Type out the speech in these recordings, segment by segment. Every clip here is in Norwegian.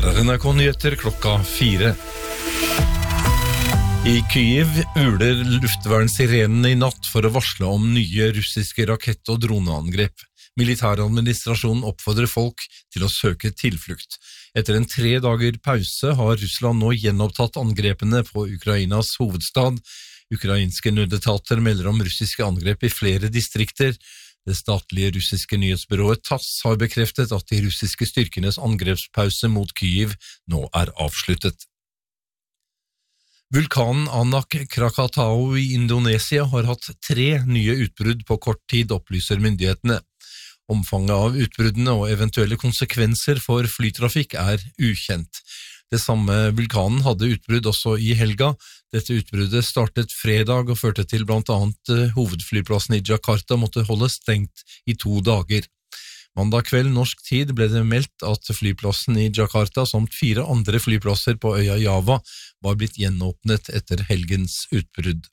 Her NRK-nyheter klokka 4. I Kyiv uler luftvernsirenene i natt for å varsle om nye russiske rakett- og droneangrep. Militæradministrasjonen oppfordrer folk til å søke tilflukt. Etter en 3 dager pause har Russland nå gjenopptatt angrepene på Ukrainas hovedstad. Ukrainske nødetater melder om russiske angrep i flere distrikter. Det statlige russiske nyhetsbyrået TASS har bekreftet at de russiske styrkenes angrepspause mot Kyiv nå er avsluttet. Vulkanen Anak Krakatau i Indonesia har hatt 3 nye utbrudd på kort tid, opplyser myndighetene. Omfanget av utbruddene og eventuelle konsekvenser for flytrafikk er ukjent. Det samme vulkanen hadde utbrudd også i helga. Dette utbruddet startet fredag og førte til blant annet hovedflyplassen i Jakarta måtte holde stengt i 2 dager. Mandag kveld norsk tid ble det meldt at flyplassen i Jakarta samt 4 andre flyplasser på øya Java var blitt gjenåpnet etter helgens utbrudd.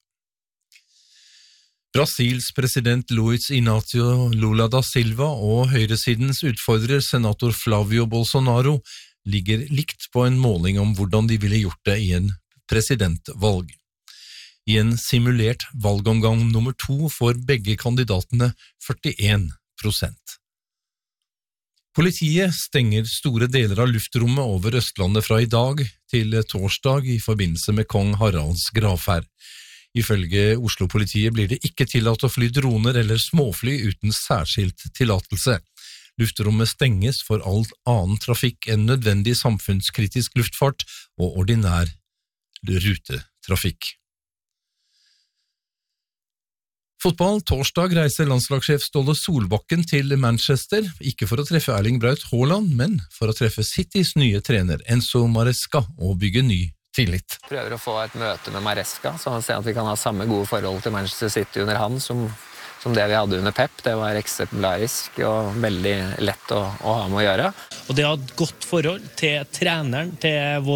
Brasils president Luiz Inácio Lula da Silva og høyresidens utfordrer senator Flávio Bolsonaro ligger likt på en måling om hvordan de ville gjort det i en presidentvalg. I en simulert valgomgang nummer 2 får begge kandidatene 41%. Politiet stenger store deler av luftrommet over Østlandet fra i dag til torsdag i forbindelse med kong Haralds gravferd. Ifølge Oslo-politiet blir det ikke tillatt å fly droner eller småfly uten særskilt tillatelse. Luftrommet stenges for all annen trafikk enn nødvendig samfunnskritisk luftfart og ordinær rutetrafikk. Fotball. Torsdag reiser landslagssjef Ståle Solbakken til Manchester, ikke for å treffe Erling Braut Haaland, men for å treffe Citys nye trener Enzo Maresca og bygge ny tillit. Prøver å få et møte med Maresca, så han ser at vi kan ha samme gode forhold til Manchester City under han som det vi hadde under Pep. Det var eksemplarisk og veldig lett å ha med å gjøre. Og det å ha et godt forhold til treneren, til vår